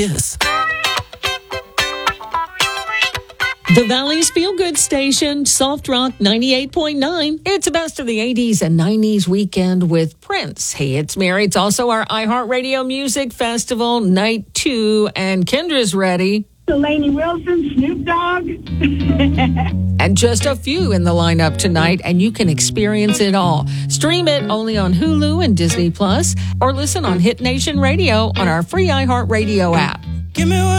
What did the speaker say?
Kiss. The Valley's Feel Good Station, Soft Rock 98.9. It's the best of the 80s and 90s weekend with Prince. Hey, it's Mary. It's also our iHeartRadio Music Festival, Night 2, and Kendra's ready. Delaney Wilson, Snoop Dogg. And just a few in the lineup tonight, and you can experience it all. Stream it only on Hulu and Disney Plus, or listen on Hit Nation Radio on our free iHeartRadio app. Give me one.